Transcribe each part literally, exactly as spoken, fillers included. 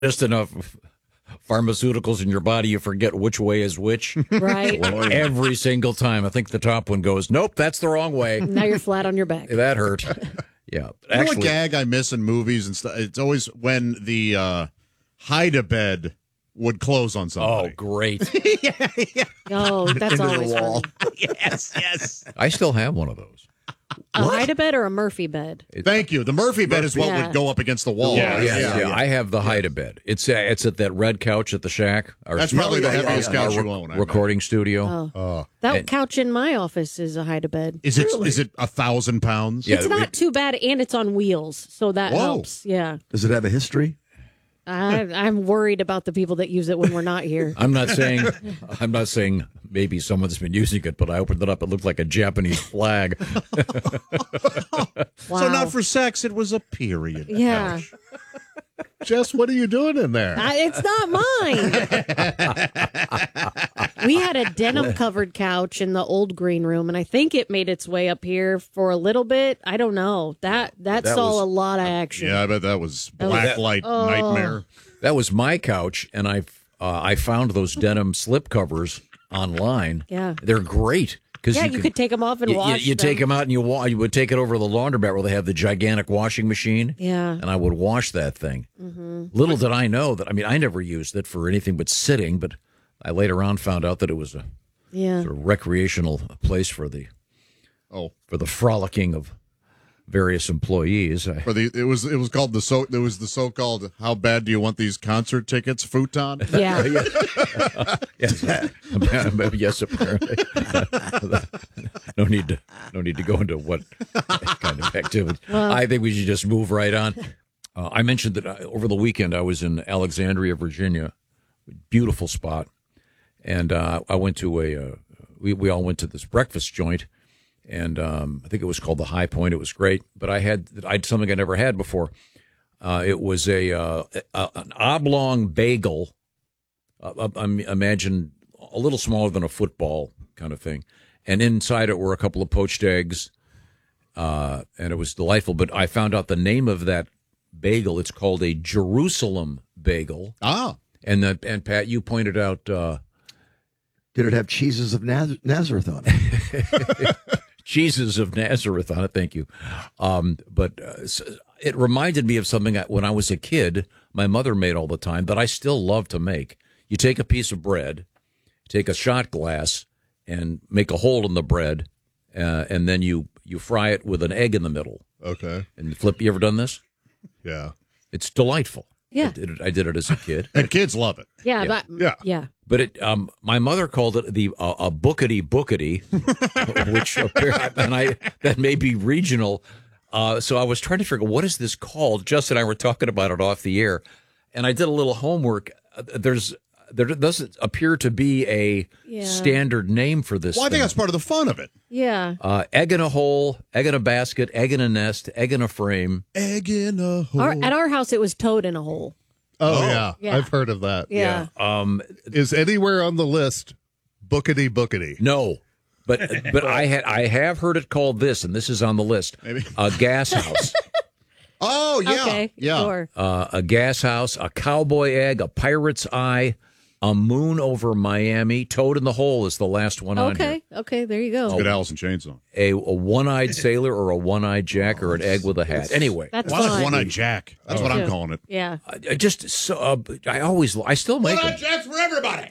just enough pharmaceuticals in your body, you forget which way is which. Right. Every single time. I think the top one goes, nope, that's the wrong way. Now you're flat on your back. That hurt. Yeah. You know Actually, what gag I miss in movies and stuff? It's always when the uh, hide-a-bed would close on oh, somebody. great. yeah, yeah. Oh, that's Into the always wall. funny. Yes, yes. I still have one of those. A hide-a-bed or a Murphy bed? Thank you. The Murphy bed is what Yeah. would go up against the wall. Yeah, yeah, yeah. yeah. I have the hide-a-bed. It's uh, it's at that red couch at the shack. Our, That's probably the yeah, heaviest yeah, couch our you own. I bet. recording studio. Oh. Uh, That And- couch in my office is a hide-a-bed. is it is it a thousand pounds? Yeah, It's not it- too bad, and it's on wheels, so that Whoa. helps. Yeah. Does it have a history? I, I'm worried about the people that use it when we're not here. I'm not saying I'm not saying maybe someone's been using it, but I opened it up. It looked like a Japanese flag. Wow. So not for sex, it was a period. Yeah. Jess, what are you doing in there? I, it's not mine. We had a denim covered couch in the old green room, and I think it made its way up here for a little bit. I don't know. That that, That saw was- a lot of action. Yeah, I bet that was That was- black light Oh. nightmare. That was my couch, and I uh, I found those denim slip covers online. Yeah. They're great because Yeah, you, you can- could take them off and you, you- wash you take them. them out and you wa- you would take it over to the laundromat where they have the gigantic washing machine. Yeah. And I would wash that thing. Mm-hmm. Little did I know that, I mean, I never used it for anything but sitting, but I later on found out that it was a Yeah. sort of recreational place for the Oh, for the frolicking of various employees. I, for the it was it was called the so there was the so-called "How bad do you want these concert tickets?" futon. Yeah. yes, yes, apparently. no need to no need to go into what kind of activity. I think we should just move right on. Uh, I mentioned that I, over the weekend I was in Alexandria, Virginia, beautiful spot, and uh, I went to a uh, we we all went to this breakfast joint. And um, I think it was called the High Point. It was great, but I had I had something I never had before. Uh, it was a, uh, a an oblong bagel. Uh, I imagine a little smaller than a football kind of thing, and inside it were a couple of poached eggs, uh, and it was delightful. But I found out the name of that bagel. It's called a Jerusalem bagel. Ah, And the, and Pat, you pointed out. Uh, Did it have cheeses of Naz- Nazareth on it? Jesus of Nazareth on it, thank you. Um, but uh, it reminded me of something I, when I was a kid, my mother made all the time that I still love to make. You take a piece of bread, take a shot glass, and make a hole in the bread, uh, and then you, you fry it with an egg in the middle. okay, And flip, you ever done this? yeah, It's delightful. Yeah. I did it, I did it as a kid. and kids love it. Yeah. Yeah. But, Yeah. yeah. But it, um, my mother called it the uh, a bookity bookity, which appear- and I that may be regional. Uh, so I was trying to figure what is this called. Justin and I were talking about it off the air, and I did a little homework. Uh, There's there doesn't appear to be a Yeah. standard name for this. Well, I think thing. that's part of the fun of it. Yeah. uh, egg in a hole, egg in a basket, egg in a nest, egg in a frame. Egg in a hole. Our, at our house, it was toad in a hole. Oh, yeah. Yeah. I've heard of that. Yeah. Um, Is anywhere on the list bookity bookity? no. But but I had I have heard it called this, and this is on the list. Maybe. A gas house. Oh yeah, Okay. yeah. Sure. uh, a gas house, a cowboy egg, a pirate's eye, a moon over Miami. Toad in the hole is the last one on here. Okay. Okay. There you go. Good Allison Chain song. A, a one-eyed sailor or a one-eyed Jack or an egg with a hat. Anyway, That's Well, that's fine. One-Eyed Jack. That's what I'm Too. calling it. Yeah. I, I just so uh, I always I still make them. Jack's for everybody.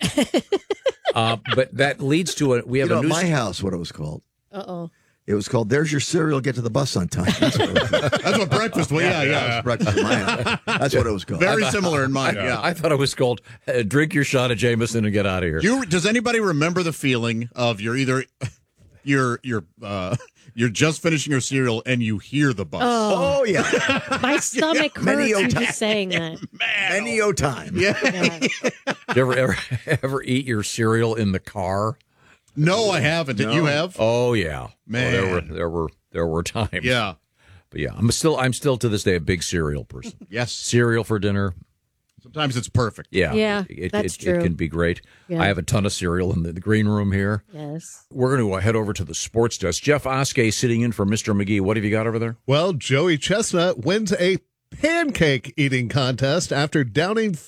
Uh, but that leads to a we You have know, a at new my house, what it was called? Uh oh. It was called "There's Your Cereal, Get to the Bus on Time." That's what it was called. That's what breakfast was. Yeah, That yeah. was breakfast in my house. That's what it was called. Very similar in mine. Yeah. I thought it was called uh, drink your shot of Jameson and get out of here. You does anybody remember the feeling of you're either you're you're uh, you're just finishing your cereal and you hear the bus? Oh yeah, My stomach hurts. Many a I'm time. just saying that. many o time. Yeah. Yeah. Did you ever, ever ever eat your cereal in the car? No, I haven't. Did you have? Oh yeah, Man. Oh, there were there were there were times. Yeah. But yeah, I'm still I'm still to this day a big cereal person. Yes. Cereal for dinner. Sometimes it's perfect. Yeah. Yeah, it, that's it, true. It can be great. Yeah. I have a ton of cereal in the, the green room here. Yes. We're going to head over to the sports desk. Jeff Oskey sitting in for Mister McGee. What have you got over there? Well, Joey Chestnut wins a pancake eating contest after downing